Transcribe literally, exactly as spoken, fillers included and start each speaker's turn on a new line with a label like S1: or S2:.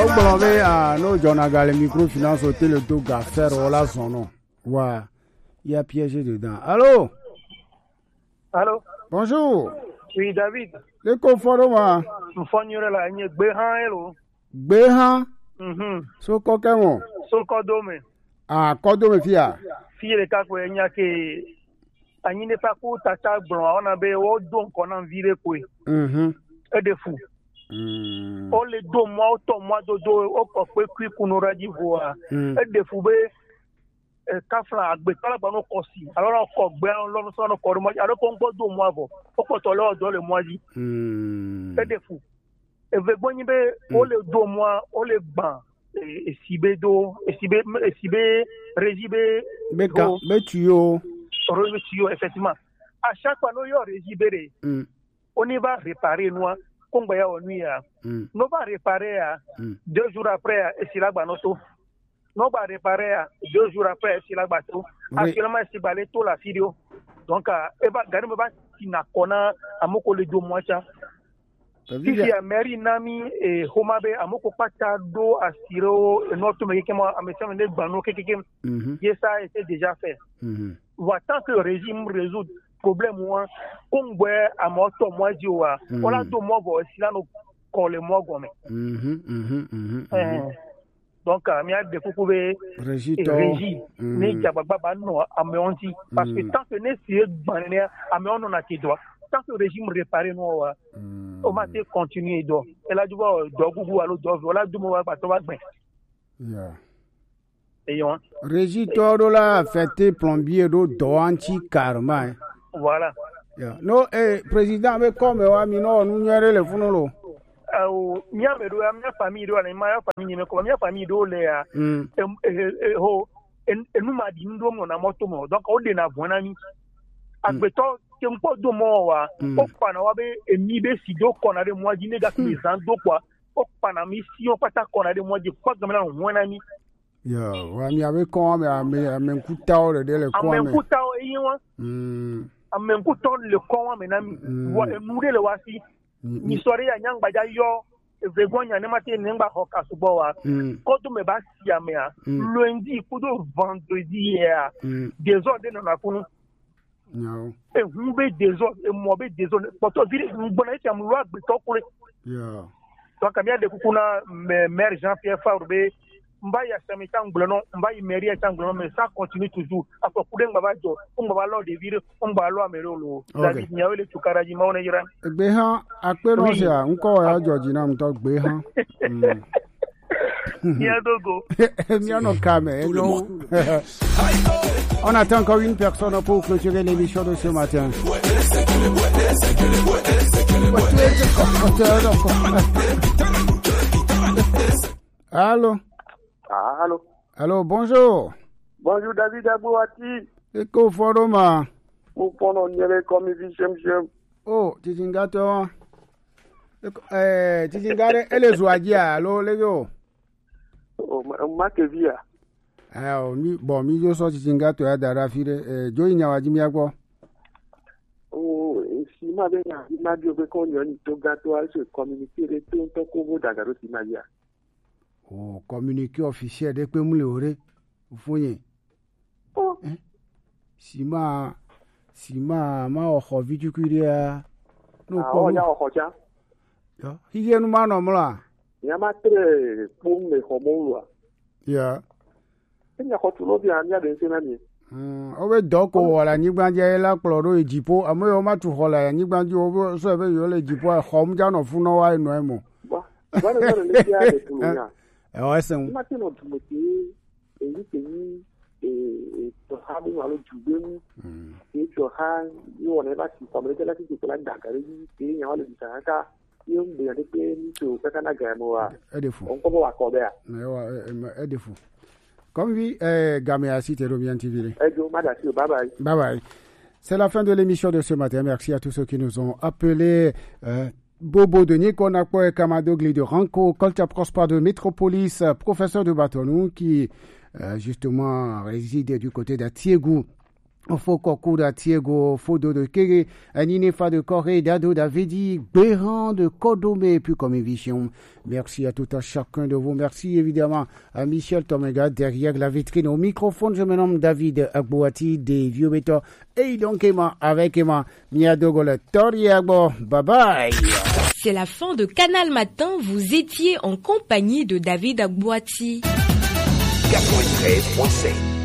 S1: blonvé à nos jonagal microfinance au télé to gaffer wala son nom. Ouais. Il y a piégé dedans. Allô?
S2: Allô?
S1: Bonjour.
S2: Oui, David.
S1: Le confort moi.
S2: Mfonyore la nye gbehan elo.
S1: Gbehan?
S2: Mhm.
S1: So kokemo.
S2: So kodome.
S1: Ah, kodome fia.
S2: Fie le kako enya ke anyi ne pa ko tata blon ona be o don kona vire kwe.
S1: Mhm.
S2: E de fu.
S1: Mm.
S2: O le do mo o to mo do do o ko pe kwi kunura ji voa. E de fu be e kafla agbe tala ba no kosi. Alors ko gbe on lo so no ko mo alo ko ngo do mo abo. O ko to lo do le mo ji.
S1: Mm.
S2: E de fu. E ve gbonyi be o le do mo o le gban. Et si be do, et si be, et si be, régibe,
S1: be ka, be tuyau,
S2: be tuyau, effectivement. À chaque fois, nous y a régibéré.
S1: Mm.
S2: On y va réparer, nous, comme il y a on y a. Nous va réparer,
S1: Mm.
S2: deux jours après, et si la banoto. Nous va réparer, deux jours après, et si la bateau. Actuellement, si balé tout la vidéo. Donc, et va, gardez, va, si na kona, à mon collègue de moi, ça. Sisi ya meri nami e homabe amoko pata do asiro e noto me kema amesema ne bano kekeke ye ça était déjà fait.
S1: Mhm.
S2: Va tant que le régime résout problème moi kongwe amoto moi jiwa ola do mo bo sila no kole mo gome.
S1: Mhm mhm mhm.
S2: Donc mi a de kokube
S1: régito
S2: régi ne jababa ba no ameonti parce que tant que ne si banene ameono na kidwa tant que le régime réparé nous on va continuer donc et là tu vois dogugu alo do voilà du mo ba to ba gben
S1: yeah
S2: et yon
S1: régito do la fête plombier do do anti karma
S2: voilà
S1: yeah no eh président me comme wa mi no nu nyere le funu lo
S2: au mia me do mia famille do la mia famille me ko mia famille do le ya e ho en nu ma di ndo mo na moto mo donc o de na bona mi agbeto ke mpo do mo wa o pana wa be emi be si do kona de mo ji ne ga mi zan do kwa o pana mi si o pata kona de mo ji kwa gamela no na mi
S1: ya wa mi ave ko me ame ame nkuta o de le ko me
S2: ame nkuta o yin wa
S1: mm
S2: ame nkuta le ko wa me na mi wa emu de le wa si ni sori ya nyangba ja yo vegonya ne mate ne ngba ho kasubo wa ko do me ba si ame a lundi ko do vendredi ya désordre na na kunu
S1: no
S2: e humbe désordre e mo be désordre poto vire mbona eti am loi gbe tokure
S1: yeah
S2: donc kamia de kukuna maire Jean-Pierre Faurbe mba ya samita nglono mba yi maire ya nglono mais ça continue toujours apo kude ngba ba jo ngba lo de vire ngba lo amere lo David nyawele tukaraji maone yira
S1: gbe han apero se a nko ya joji na mto gbe han
S2: Dogo.
S1: On attend encore une personne pour clôturer l'émission de ce matin. Allô?
S2: Ah, allô?
S1: Allô, bonjour.
S2: Bonjour, David Abouati.
S1: Eko foroma.
S2: Ou pendant nyere comme vichem chem.
S1: Oh, tizingato. Eh, tizingare ele zuadia, allô, lego.
S2: Oh, ma ke via.
S1: Ah, mi bon mi yo so tizingato ya dara fire eh jo inyawaji mi agbo.
S2: Oh, si ma be na ma bi obe ko nyo ni to gato a se communiquer to to ko bo dagaro si ma ya.
S1: Oh, communiqué officiel de pe mule ore ufunye.
S2: Oh.
S1: Eh? Si ma si ma ma o ho vidu kuria.
S2: No ko. Ah, o ya o ho ja.
S1: Yo, hiye nu ma no mla.
S2: Ya ma tre pum me homo
S1: yeah.
S2: Enya ko tulo bi anya de se na ni.
S1: Mm, o be doko wala ni gbanje la kloro ejipo amoyo ma tu hola ni gbanje o so be yo le ejipo hom ja no fu no wa enu emo.
S2: Ba, ba le le ya de tu ya.
S1: E o esen.
S2: Ma ti no tu mo ti e yi ti e to ha bi wa lo jube mu. Mm. E to ha ni wona ba ti ko me la ti ti la dagare ni ti yan wa le ti ka yo be de pe ni to ka kana ga mo wa.
S1: E de fu.
S2: On ko wa ko be a.
S1: Me wa e de fu. Comme oui, eh, Gamea Cité Robien T V.
S2: Bye bye.
S1: Bye bye. C'est la fin de l'émission de ce matin. Merci à tous ceux qui nous ont appelés. Euh, Bobo de Nikonakpo et Kamadogli de Ranko, Colta Prosper de Métropolis, professeur de Batonou qui euh, justement résidait du côté d'Atiégou. Foko da Tiego, Fodo de Kere, Ninefa de Corée, Dado Davidi, Béran de Kodome, puis comme émission. Merci à tout à chacun de vous. Merci évidemment à Michel Tomega derrière la vitrine. Au microphone, je me nomme David Agbouati des Vieux Bétons. Et donc, Emma, avec Emma, Miadogole Toriagbo. Bye bye.
S3: C'est la fin de Canal Matin. Vous étiez en compagnie de David Agbouati.
S4: quatre-vingt-treize virgule cinq